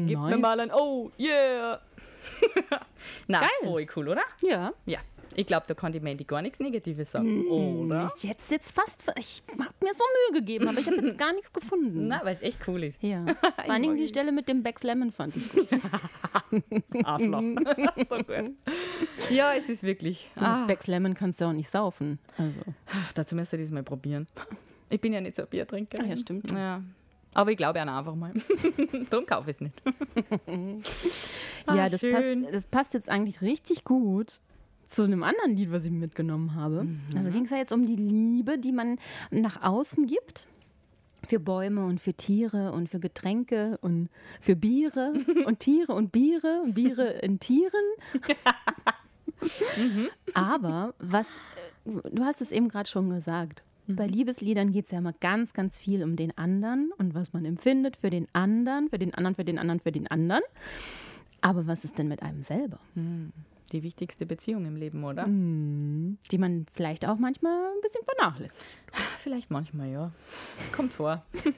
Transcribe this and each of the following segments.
Gib mir mal ein Oh, yeah. Na, Geil. voll cool, oder? Ja. Ja. Ich glaube, da kann die Mandy gar nichts Negatives sagen, oder? Ich hätte es jetzt fast. Ich habe mir so Mühe gegeben, aber ich habe jetzt gar nichts gefunden. Na, weil es echt cool ist. Ja. Vor allen Dingen die Stelle mit dem Becks Lemon fand ich gut. Arschloch. So gut. Ja, es ist wirklich. Becks Lemon kannst du auch nicht saufen. Also. Dazu müsst ihr das mal probieren. Ich bin ja nicht so ein Biertrinker. Ach ja, stimmt. Ja. Aber ich glaube auch einfach mal. Darum kaufe ich es nicht. Ja, das schön. das passt jetzt eigentlich richtig gut zu einem anderen Lied, was ich mitgenommen habe. Also ging es ja jetzt um die Liebe, die man nach außen gibt. Für Bäume und für Tiere und für Getränke und für Biere und Tiere und Biere und Biere in Tieren. Aber du hast es eben gerade schon gesagt, bei Liebesliedern geht es ja immer ganz, ganz viel um den anderen und was man empfindet für den anderen, für den anderen, für den anderen, für den anderen. Aber was ist denn mit einem selber? Die wichtigste Beziehung im Leben, oder? Die man vielleicht auch manchmal ein bisschen vernachlässigt. Vielleicht manchmal, ja. Kommt vor.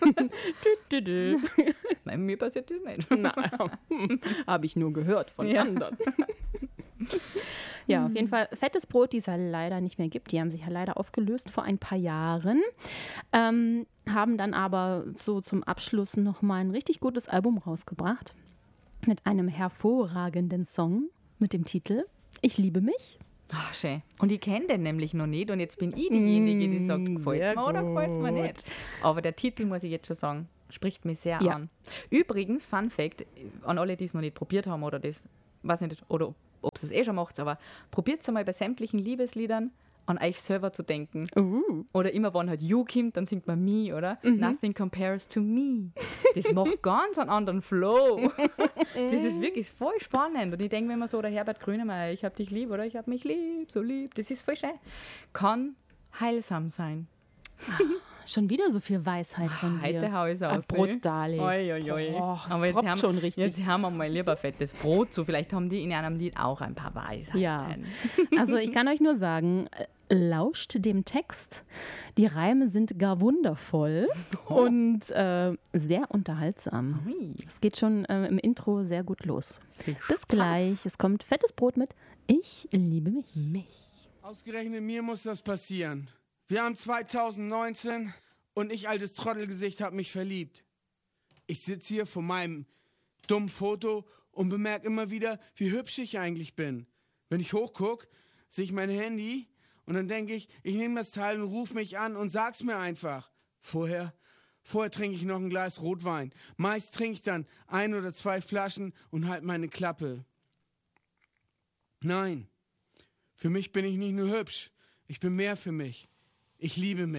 Nein, mir passiert das nicht. Habe ich nur gehört von anderen. Ja, auf jeden Fall fettes Brot, die es ja leider nicht mehr gibt. Die haben sich ja leider aufgelöst vor ein paar Jahren. Haben dann aber so zum Abschluss nochmal ein richtig gutes Album rausgebracht. Mit einem hervorragenden Song mit dem Titel Ich liebe mich. Ach, schön. Und ich kenne den nämlich noch nicht. Und jetzt bin ich diejenige, die sagt, gefällt es mir oder gefällt es mir nicht. Aber der Titel, muss ich jetzt schon sagen, spricht mich sehr an. Übrigens, Fun Fact, an alle, die es noch nicht probiert haben oder das, weiß nicht, oder ob es eh schon macht, aber probiert es einmal bei sämtlichen Liebesliedern an euch selber zu denken. Oder immer, wenn halt You kommt, dann singt man Me, oder? Nothing compares to me. Das macht ganz einen anderen Flow. Das ist wirklich voll spannend. Und ich denke mir immer so, der Herbert Grönemeyer, ich hab dich lieb, oder? Ich hab mich lieb, so lieb. Das ist voll schön. Kann heilsam sein. Schon wieder so viel Weisheit von dir. Heute hau ich es aus. Brutal. Aber jetzt haben wir mal lieber fettes Brot zu. Vielleicht haben die in einem Lied auch ein paar Weisheiten. Ja. Also ich kann euch nur sagen, lauscht dem Text. Die Reime sind gar wundervoll und sehr unterhaltsam. Es geht schon im Intro sehr gut los. Bis gleich. Es kommt fettes Brot mit Ich liebe mich. Ausgerechnet mir muss das passieren. Wir haben 2019 und ich, altes Trottelgesicht, hab mich verliebt. Ich sitze hier vor meinem dummen Foto und bemerke immer wieder, wie hübsch ich eigentlich bin. Wenn ich hochgucke, sehe ich mein Handy und dann denke ich nehme das Teil und rufe mich an und sag's mir einfach. Vorher trinke ich noch ein Glas Rotwein. Meist trinke ich dann 1 oder 2 Flaschen und halt meine Klappe. Nein, für mich bin ich nicht nur hübsch, ich bin mehr für mich. Ich liebe mich.